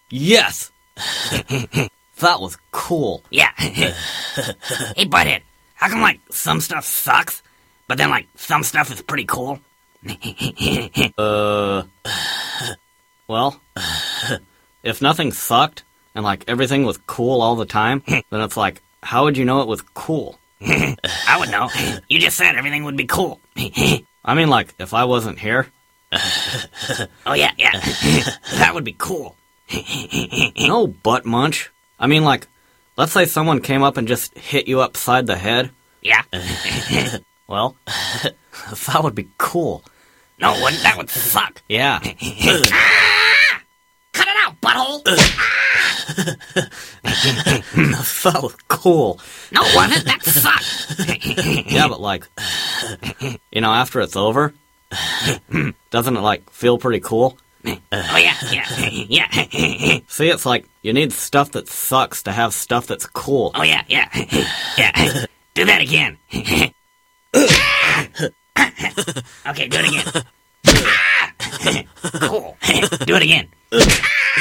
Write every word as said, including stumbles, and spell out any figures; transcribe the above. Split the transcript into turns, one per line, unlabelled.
Yes! That was cool.
Yeah. Hey, Butthead, how come, like, some stuff sucks, but then, like, some stuff is pretty cool?
uh... Well, if nothing sucked, and, like, everything was cool all the time, then it's like, how would you know it was cool?
I would know. You just said everything would be cool.
I mean, like, if I wasn't here.
Oh, yeah, yeah. That would be cool.
No, butt munch. I mean, like, let's say someone came up and just hit you upside the head.
Yeah.
Well, that would be cool.
No, it wouldn't. That would suck.
Yeah.
Ah! Cut it out, butthole!
That was cool.
No, it wasn't. That sucked.
Yeah, but like, you know, after it's over, doesn't it like feel pretty cool?
Oh, yeah, yeah, yeah.
See, it's like you need stuff that sucks to have stuff that's cool.
Oh, yeah, yeah. Yeah. Do that again. Okay, do it again. Cool. Do it again.